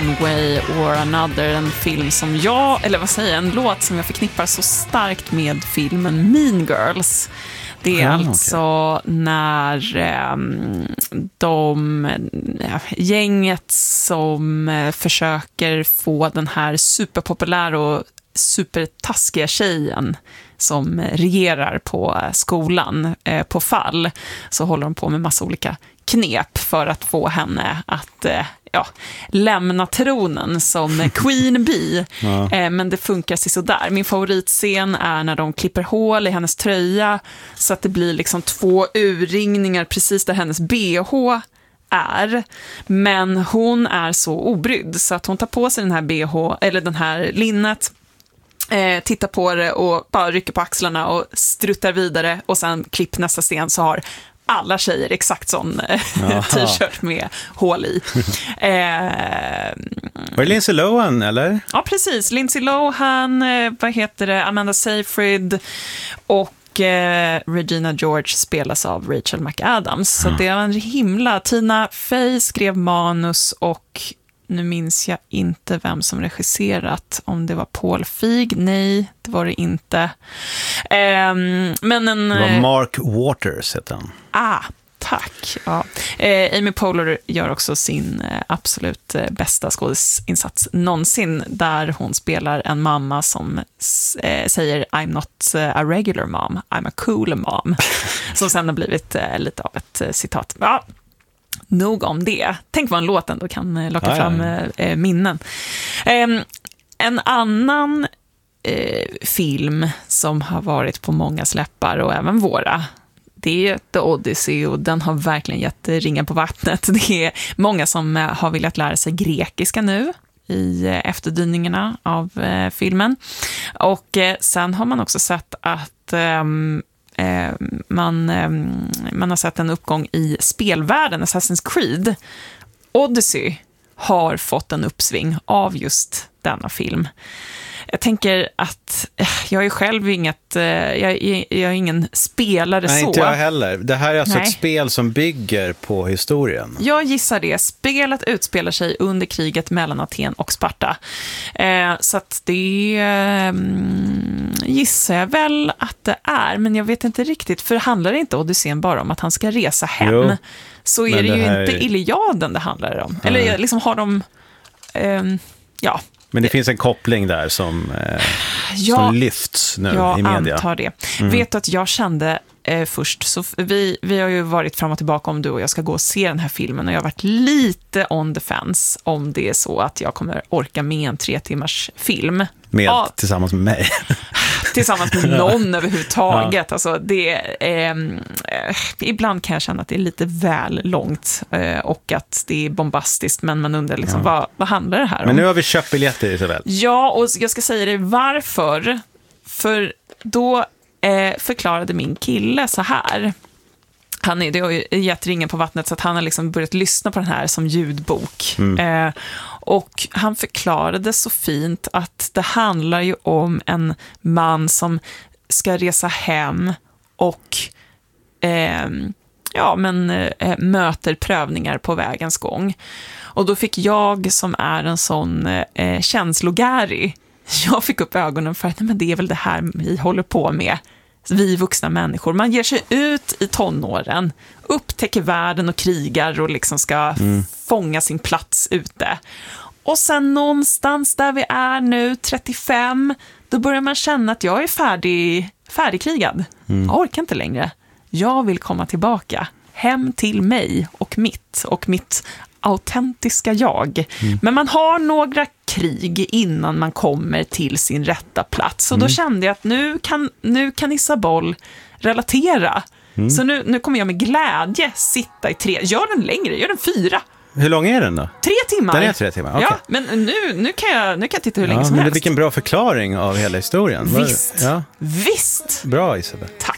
One Way or Another, en film som en låt som jag förknippar så starkt med filmen Mean Girls. Det är när gänget som försöker få den här superpopulära och supertaskiga tjejen som regerar på skolan på fall, så håller de på med massa olika knep för att få henne att lämna tronen som Queen Bee. Men det funkar så där. Min favoritscen är när de klipper hål i hennes tröja så att det blir liksom 2 urringningar precis där hennes BH är. Men hon är så obrydd så att hon tar på sig den här BH eller den här linnet, tittar på det och bara rycker på axlarna och struttar vidare, och sen klipp nästa scen så har alla tjejer exakt sån t-shirt med hål i. Var det Lindsay Lohan, eller? Ja, precis. Lindsay Lohan, Amanda Seyfried och Regina George spelas av Rachel McAdams. Så det var en himla... Tina Fey skrev manus och nu minns jag inte vem som regisserat, om det var Paul Feig. Nej, det var det inte. Men det var Mark Waters heter han. Tack. Ja. Amy Poehler gör också sin absolut bästa skådisinsats någonsin, där hon spelar en mamma som säger I'm not a regular mom, I'm a cool mom. Som sen har blivit lite av ett citat. Ja. Nog om det. Tänk vad en låt ändå kan locka fram minnen. En annan film som har varit på många släppar och även våra, det är The Odyssey, och den har verkligen gett ringar på vattnet. Det är många som har velat lära sig grekiska nu i efterdyningarna av filmen. Och sen har man också sett att man har sett en uppgång i spelvärlden. Assassin's Creed Odyssey har fått en uppsving av just denna film. Jag tänker att jag är själv jag är ingen spelare. Nej, så. inte jag heller. Det här är alltså ett spel som bygger på historien. Jag gissar det. Spelet utspelar sig under kriget mellan Aten och Sparta. Så att det gissar jag väl att det är. Men jag vet inte riktigt. För handlar det inte Odysseen bara om att han ska resa hem? Jo, så är det ju inte Iliaden det handlar om. Eller liksom har de... Men det finns en koppling där som lyfts nu i media. Jag antar det. Vet du att jag kände först, så vi har ju varit fram och tillbaka om du och jag ska gå och se den här filmen, och jag har varit lite on the fence om det är så att jag kommer orka med en 3 timmars film. Tillsammans med mig. Tillsammans med någon överhuvudtaget. Ja. Alltså ibland kan jag känna att det är lite väl långt och att det är bombastiskt, men man undrar liksom, vad handlar det här om? Men nu har vi köpt biljetter, Isabel. Ja, och jag ska säga det varför. För då förklarade min kille så här. Det har ju gett ringen på vattnet, så att han har liksom börjat lyssna på den här som ljudbok. Och han förklarade så fint att det handlar ju om en man som ska resa hem och möter prövningar på vägens gång. Och då fick jag, som är en sån känslogäri, jag fick upp ögonen för att men det är väl det här vi håller på med. Vi vuxna människor, man ger sig ut i tonåren, upptäcker världen och krigar och liksom ska fånga sin plats ute. Och sen någonstans där vi är nu, 35, då börjar man känna att jag är färdigkrigad. Jag orkar inte längre. Jag vill komma tillbaka hem till mig och mitt autentiska jag. Men man har några krig innan man kommer till sin rätta plats. Och då kände jag att nu kan Isabel relatera. Så nu kommer jag med glädje sitta i 3. Gör den längre, gör den 4. Hur lång är den då? 3 timmar. Den är 3 timmar, okej. Ja, men nu kan jag titta hur länge som helst. Vilken bra förklaring av hela historien. Visst. Ja. Visst. Bra, Isabel. Tack.